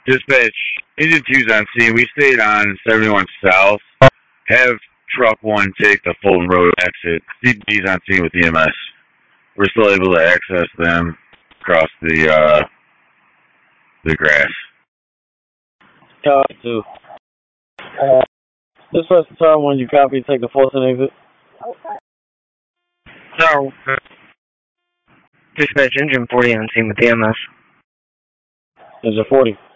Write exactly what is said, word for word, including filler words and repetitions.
Dispatch, Engine two's on scene. We stayed on seventy-one South. Have truck one take the Fulton Road exit. C B's on scene with E M S. We're still able to access them across the uh, the grass. Copy two. Uh, this was Star one. You copy. Take the Fulton exit. So, dispatch engine forty on scene with E M S. Engine forty.